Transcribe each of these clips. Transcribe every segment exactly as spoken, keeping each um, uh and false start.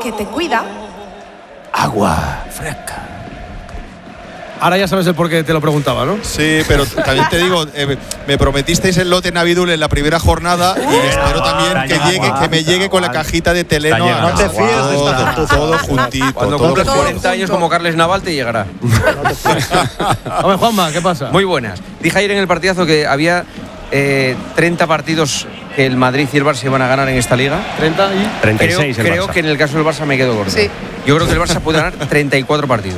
que te cuida. Agua fresca. Ahora ya sabes el por qué te lo preguntaba, ¿no? Sí, pero también te digo, eh, me prometisteis el lote Navidul en la primera jornada y espero también que llegue, que me llegue con la cajita de Teleno. No te fíes de esta todo, gentuza. todo juntito. Cuando todo cumples junto. cuarenta años como Carles Naval te llegará. Hombre, Juanma, ¿qué pasa? Muy buenas. Dije ayer en el partidazo que había eh, treinta partidos que el Madrid y el Barça iban a ganar en esta liga. treinta y treinta y Creo, seis el creo Barça. que en el caso del Barça me quedo corto. Sí. Yo creo que el Barça puede ganar treinta y cuatro partidos.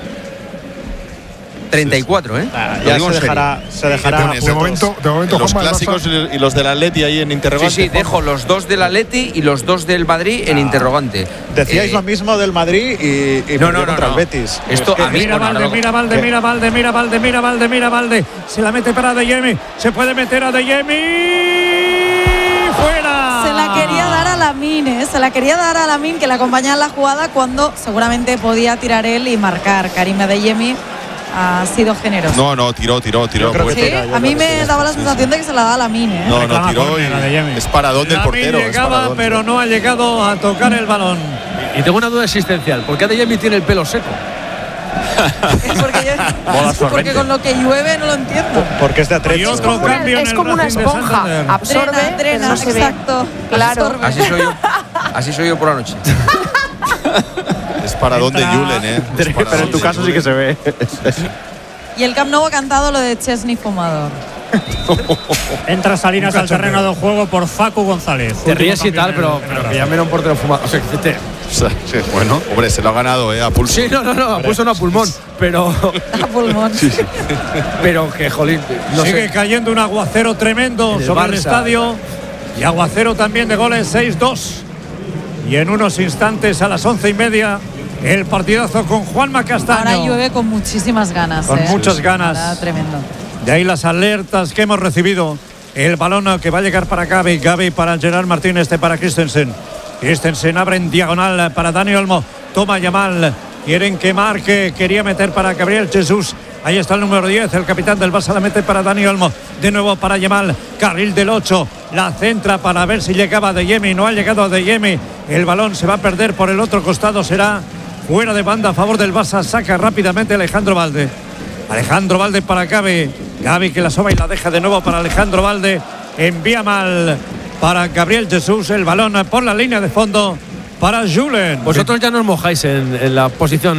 treinta y cuatro, ¿eh? Ah, Lo ya digo se en serio. dejará, se ¿Qué dejará. pones, de eh, momento- todos? de momento, los Juanma, el clásicos Barça- y los del Atleti ahí en Sí, interrogante. sí, dejo los dos del Atleti y los dos del Madrid en interrogante. Decíais Eh, lo mismo del Madrid y, y No, perdió no, no, contra no. el Betis. Esto Es que- a mí- Mira bueno, Valde, ahora- mira Valde, mira Valde, mira Valde, mira Valde, mira Valde. Se la mete para Adeyemi. Se puede meter a Adeyemi. ¡Fuera! Se la quería dar a Lamine, ¿eh? Se la quería dar a Lamine, que la acompañaba en la jugada cuando seguramente podía tirar él y marcar. Karim Adeyemi ha sido generoso. No, no, tiró, tiró, tiró. Yo creo que Sí, tira, yo a mí creo que me sí. daba la sensación de que se la daba a Lamine, ¿eh? No, no, Reclama tiró córner, la de y Yemi. es paradón del Lamine portero. es llegaba, paradón. pero no ha llegado a tocar el balón. Y tengo una duda existencial. ¿Por qué Adeyemi tiene el pelo seco? Es porque, yo- porque con lo que llueve no lo entiendo. Porque es de Atleti. Y otro como una- cambio en es el como una Racing de esponja. Santander. Absorbe, Drena, pero drena, no se ve. exacto. Claro. Absorbe. Así soy yo. Así soy yo por la noche. Es paradón de Entra- Julen, ¿eh? Es Pero paradón en tu de caso sí que se ve. Y el Camp Nou ha cantado lo de Chesney fumador. Entra Salinas al terreno de juego por Facu González. Te ríes y Último tal, cambio pero, en el- pero en que el llamen a un portero fumado. O sea, que te- O sea, sí, bueno, hombre, se lo ha ganado, ¿eh? A pulso. Sí, no, no, no, ha puesto una pulmón. Pero, A pulmón. pero que, jolín, no Sigue sé. cayendo un aguacero tremendo El sobre el Barça. estadio. Y aguacero también de goles seis dos. Y en unos instantes a las once y media el partidazo con Juanma Castaño. Ahora llueve con muchísimas ganas. Con ¿eh? muchas ganas. Ahora tremendo. De ahí las alertas que hemos recibido. El balón que va a llegar para Gavi. Gavi para Gerard Martínez, este para Christensen. Christensen abre en diagonal para Dani Olmo. Toma Yamal. Quieren que marque. Quería meter para Gabriel Jesús. Ahí está el número diez. El capitán del Barça la mete para Dani Olmo. De nuevo para Yamal. Carril del ocho. La centra para ver si llegaba Adeyemi. No ha llegado Adeyemi. El balón se va a perder por el otro costado. Será fuera de banda a favor del Barça. Saca rápidamente Alejandro Valde. Alejandro Valde para Gavi. Gavi que la soba y la deja de nuevo para Alejandro Valde. Envía mal para Gabriel Jesús. El balón por la línea de fondo para Julen. Vosotros ya no os mojáis en, en la posición